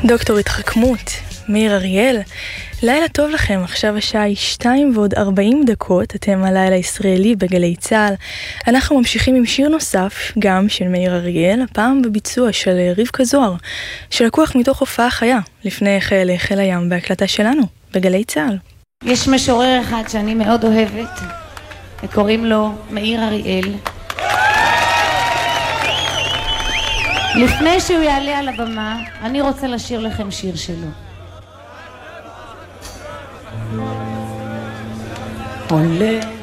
דוקטור התחכמות, מאיר אריאל. לילה טוב לכם, עכשיו השעה היא 2:40, אתם הלילה הישראלי בגלי צהל. אנחנו ממשיכים עם שיר נוסף, גם של מאיר אריאל, הפעם בביצוע של רבקה זוהר, שלקוח מתוך הופעה חיה, לפני חיילי חיל הים בהקלטה שלנו, בגלי צהל. יש משורר אחד שאני מאוד אוהבת, וקוראים לו מאיר אריאל. לפני שהוא יעלה על הבמה, אני רוצה לשיר לכם שיר שלו. עולה